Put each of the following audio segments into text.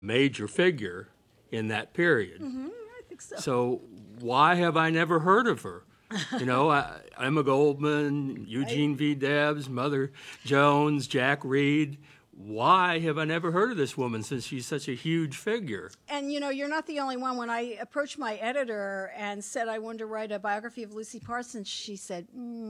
major figure in that period. I think so. So why have I never heard of her? Emma Goldman, Eugene V. Debs, Mother Jones, Jack Reed. Why have I never heard of this woman since she's such a huge figure? And, you're not the only one. When I approached my editor and said I wanted to write a biography of Lucy Parsons, she said,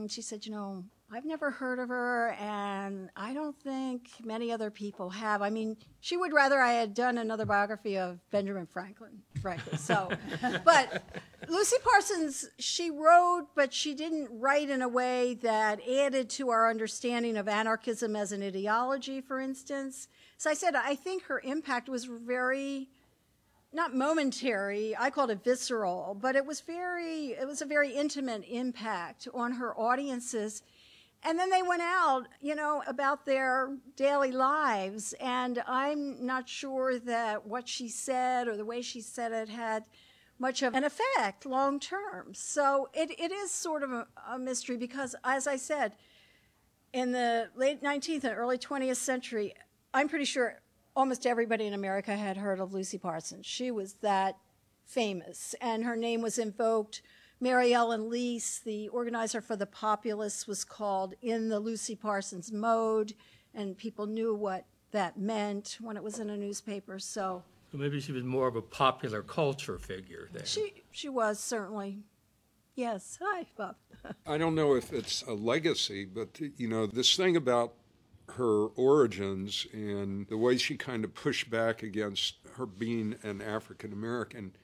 I've never heard of her, and I don't think many other people have. I mean, she would rather I had done another biography of Benjamin Franklin, frankly. So, but Lucy Parsons, she wrote, but she didn't write in a way that added to our understanding of anarchism as an ideology, for instance. So I said, I think her impact was very, not momentary, I called it visceral, but it was a very intimate impact on her audiences. And then they went out, about their daily lives, and I'm not sure that what she said or the way she said it had much of an effect long term. So it is sort of a mystery because, as I said, in the late 19th and early 20th century, I'm pretty sure almost everybody in America had heard of Lucy Parsons. She was that famous, and her name was invoked. Mary Ellen Lease, the organizer for the Populists, was called In the Lucy Parsons Mode, and people knew what that meant when it was in a newspaper. So maybe she was more of a popular culture figure then. She was, certainly. Yes. Hi, Bob. I don't know if it's a legacy, but, this thing about her origins and the way she kind of pushed back against her being an African American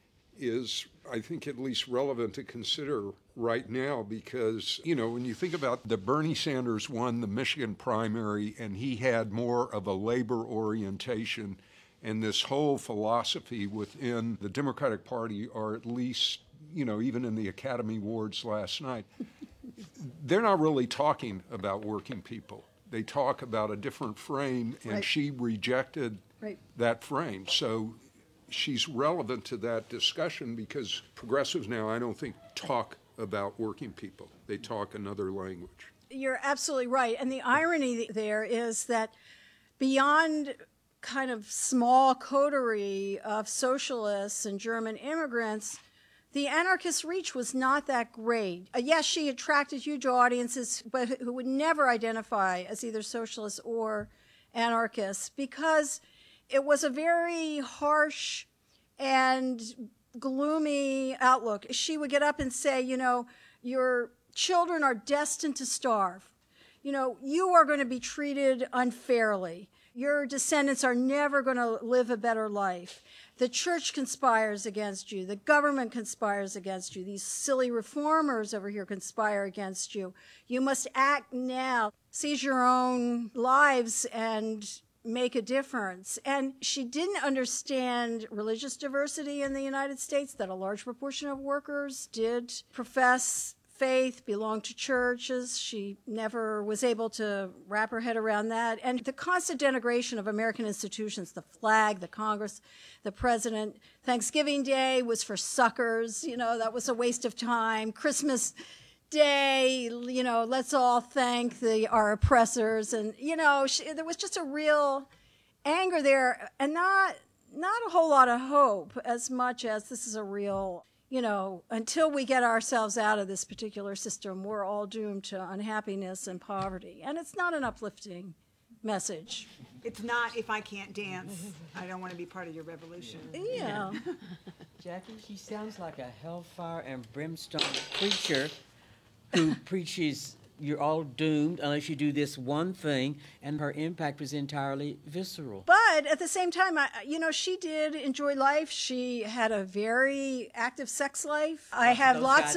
is, I think, at least relevant to consider right now because, when you think about Bernie Sanders won the Michigan primary and he had more of a labor orientation, and this whole philosophy within the Democratic Party, or at least, even in the Academy Awards last night, they're not really talking about working people. They talk about a different frame, and right. She rejected right. that frame. So she's relevant to that discussion because progressives now, I don't think, talk about working people. They talk another language. You're absolutely right. And the irony there is that beyond kind of small coterie of socialists and German immigrants, the anarchist reach was not that great. Yes, she attracted huge audiences, but who would never identify as either socialists or anarchists because it was a very harsh and gloomy outlook. She would get up and say, your children are destined to starve. You are going to be treated unfairly. Your descendants are never going to live a better life. The church conspires against you. The government conspires against you. These silly reformers over here conspire against you. You must act now. Seize your own lives and make a difference. And she didn't understand religious diversity in the United States, that a large proportion of workers did profess faith, belong to churches. She never was able to wrap her head around that. And the constant denigration of American institutions, the flag, the Congress, the president. Thanksgiving Day was for suckers. That was a waste of time. Christmas Day, let's all thank our oppressors. And, there was just a real anger there and not a whole lot of hope as much as this is a real, until we get ourselves out of this particular system, we're all doomed to unhappiness and poverty. And it's not an uplifting message. It's not, if I can't dance, I don't want to be part of your revolution. Yeah. Jackie, she sounds like a hellfire and brimstone preacher who preaches you're all doomed unless you do this one thing, and her impact was entirely visceral. But at the same time, she did enjoy life. She had a very active sex life. I have lots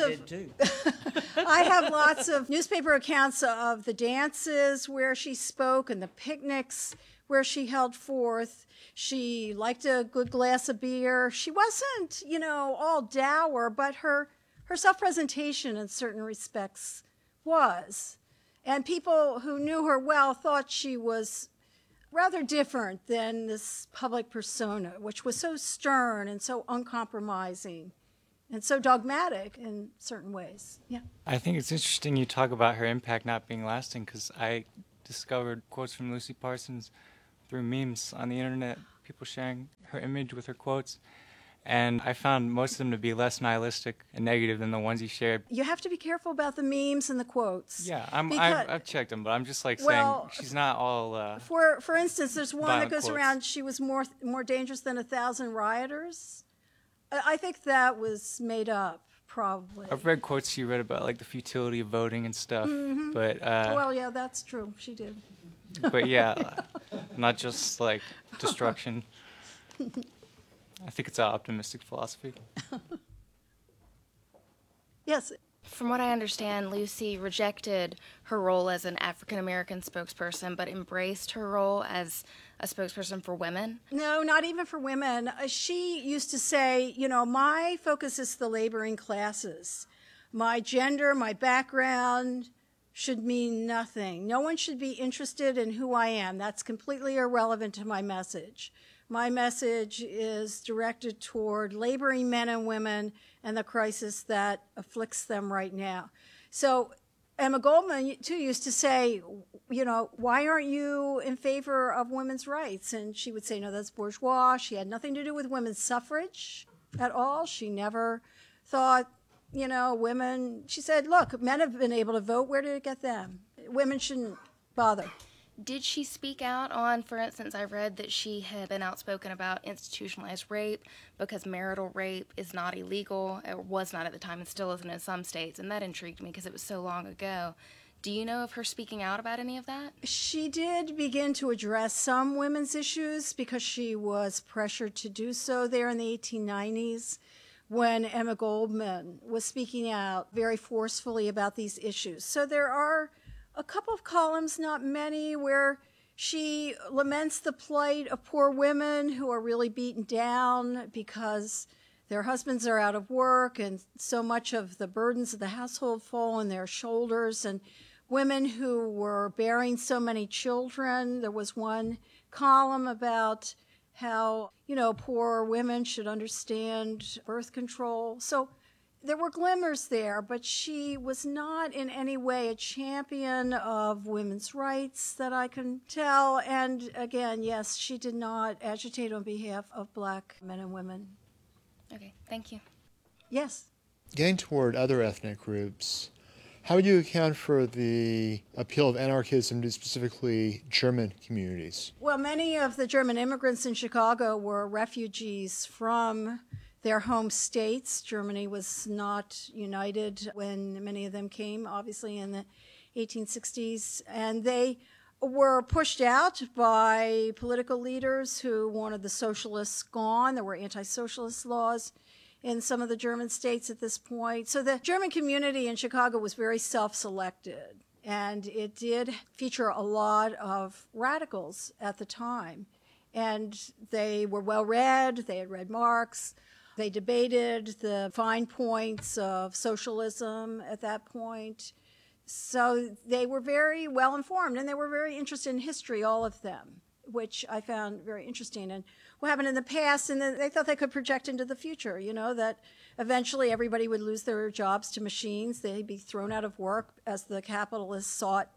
of newspaper accounts of the dances where she spoke and the picnics where she held forth. She liked a good glass of beer. She wasn't, all dour, but her self-presentation in certain respects was. And people who knew her well thought she was rather different than this public persona, which was so stern and so uncompromising and so dogmatic in certain ways. Yeah. I think it's interesting you talk about her impact not being lasting because I discovered quotes from Lucy Parsons through memes on the internet. people sharing her image with her quotes. And I found most of them to be less nihilistic and negative than the ones he shared. You have to be careful about the memes and the quotes. Yeah, because- I've checked them, but I'm just like Well, saying she's not all. For instance, there's one that violent goes quotes. around, she was more dangerous than 1,000 rioters. I think that was made up, probably. I've read quotes she read about like the futility of voting and stuff, but Well, yeah, that's true. She did. but yeah, not just like destruction. I think it's an optimistic philosophy. Yes. From what I understand, Lucy rejected her role as an African American spokesperson, but embraced her role as a spokesperson for women. No, not even for women. She used to say, my focus is the laboring classes. My gender, my background should mean nothing. No one should be interested in who I am. That's completely irrelevant to my message. My message is directed toward laboring men and women and the crisis that afflicts them right now. So Emma Goldman, too, used to say, why aren't you in favor of women's rights? And she would say, no, that's bourgeois. She had nothing to do with women's suffrage at all. She never thought, women, she said, look, men have been able to vote. Where did it get them? Women shouldn't bother. Did she speak out on, for instance, I read that she had been outspoken about institutionalized rape because marital rape is not illegal, or was not at the time and still isn't in some states, and that intrigued me because it was so long ago. Do you know of her speaking out about any of that? She did begin to address some women's issues because she was pressured to do so there in the 1890s when Emma Goldman was speaking out very forcefully about these issues. So there are a couple of columns, not many, where she laments the plight of poor women who are really beaten down because their husbands are out of work and so much of the burdens of the household fall on their shoulders, and women who were bearing so many children. There was one column about how, poor women should understand birth control. So there were glimmers there, but she was not in any way a champion of women's rights that I can tell. And again, yes, she did not agitate on behalf of black men and women. Okay, thank you. Yes. Getting toward other ethnic groups, how would you account for the appeal of anarchism to specifically German communities? Well, many of the German immigrants in Chicago were refugees from their home states. Germany was not united when many of them came, obviously, in the 1860s. And they were pushed out by political leaders who wanted the socialists gone. There were anti-socialist laws in some of the German states at this point. So the German community in Chicago was very self-selected, and it did feature a lot of radicals at the time. And they were well-read. They had read Marx. They debated the fine points of socialism at that point. So they were very well informed, and they were very interested in history, all of them, which I found very interesting. And what happened in the past, and then they thought they could project into the future, that eventually everybody would lose their jobs to machines. They'd be thrown out of work as the capitalists sought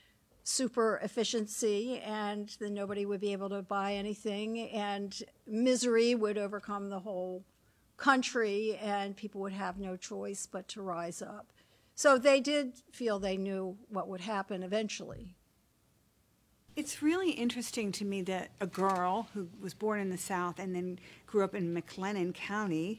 super efficiency, and then nobody would be able to buy anything, and misery would overcome the whole country, and people would have no choice but to rise up. So they did feel they knew what would happen eventually. It's really interesting to me that a girl who was born in the South and then grew up in McLennan County,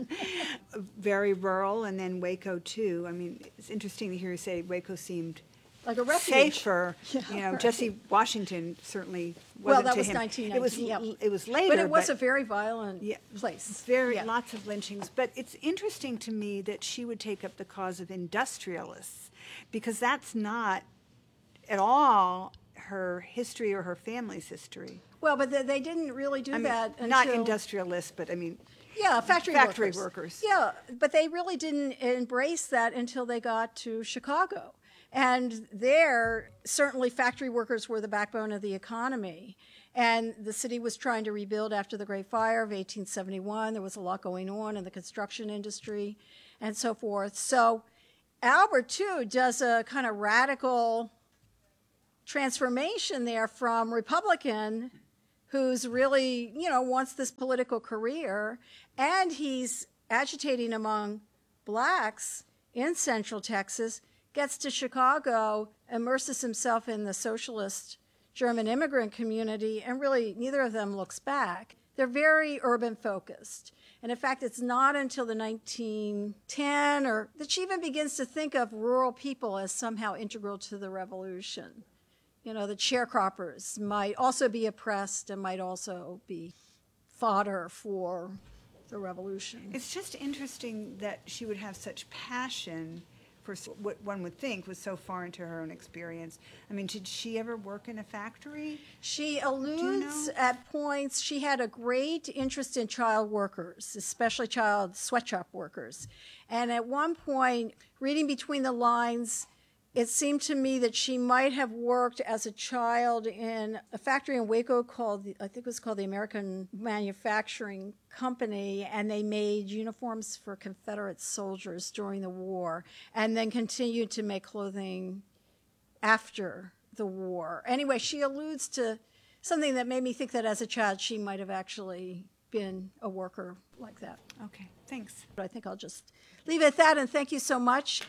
very rural, and then Waco too. I mean, it's interesting to hear you say Waco seemed Like a refuge. safer. Right. Jesse Washington certainly Well, wasn't that to was him. 1919, It was later, But it was a very violent Yeah. place. very Yeah. lots of lynchings. But it's interesting to me that she would take up the cause of industrialists, because that's not at all her history or her family's history. Well, but they didn't really do that until... Not industrialists, but I mean, Yeah, factory workers. Yeah, but they really didn't embrace that until they got to Chicago. And there, certainly factory workers were the backbone of the economy. And the city was trying to rebuild after the Great Fire of 1871. There was a lot going on in the construction industry and so forth. So Albert, too, does a kind of radical transformation there from Republican who's really, wants this political career, and he's agitating among blacks in Central Texas, gets to Chicago, immerses himself in the socialist German immigrant community, and really neither of them looks back. They're very urban focused. And in fact, it's not until the 1910 that she even begins to think of rural people as somehow integral to the revolution. The sharecroppers might also be oppressed and might also be fodder for the revolution. It's just interesting that she would have such passion for what one would think was so foreign to her own experience. I mean, did she ever work in a factory? She alludes at points. She had a great interest in child workers, especially child sweatshop workers. And at one point, reading between the lines, it seemed to me that she might have worked as a child in a factory in Waco called the American Manufacturing Company, and they made uniforms for Confederate soldiers during the war, and then continued to make clothing after the war. Anyway, she alludes to something that made me think that as a child she might have actually been a worker like that. Okay, thanks. But I think I'll just leave it at that, and thank you so much.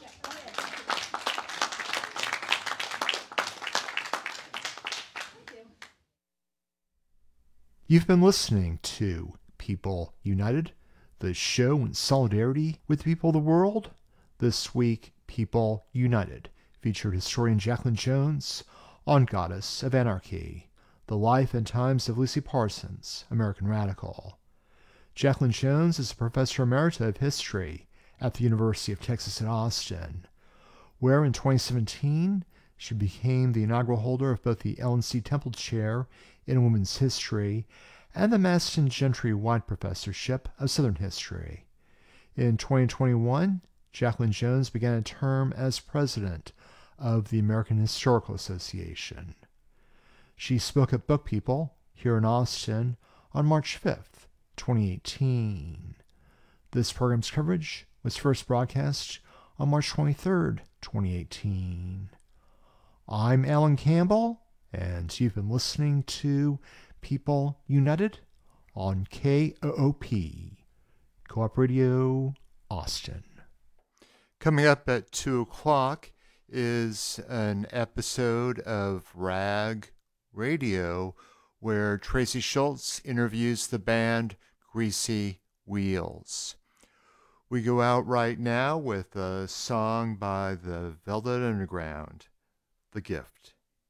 You've been listening to People United, the show in solidarity with the people of the world. This week, People United featured historian Jacqueline Jones on Goddess of Anarchy, the life and times of Lucy Parsons, American Radical. Jacqueline Jones is a professor emerita of history at the University of Texas at Austin, where in 2017 she became the inaugural holder of both the Ellen C. Temple Chair in Women's History and the Maston Gentry White Professorship of Southern History. In 2021, Jacqueline Jones began a term as president of the American Historical Association. She spoke at Book People here in Austin on March 5th, 2018. This program's coverage was first broadcast on March 23rd, 2018. I'm Alan Campbell, and you've been listening to People United on KOOP, Co-op Radio, Austin. Coming up at 2 o'clock is an episode of Rag Radio where Tracy Schultz interviews the band Greasy Wheels. We go out right now with a song by the Velvet Underground, The Gift.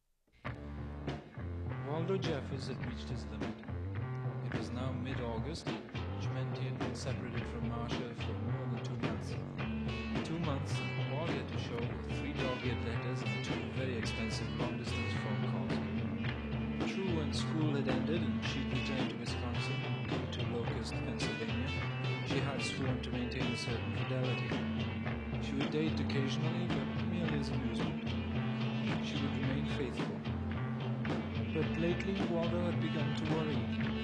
Waldo Jeffers had reached his limit. It was now mid-August, which meant he had been separated from Marcia for more than 2 months. 2 months, all he had to show were 3 dog-eared letters and 2 very expensive long-distance phone calls. True, when school had ended and she'd returned to Wisconsin, to Locust, Pennsylvania, she had sworn to maintain a certain fidelity. She would date occasionally, but merely as amusement. She would remain faithful. But lately, Waldo had begun to worry.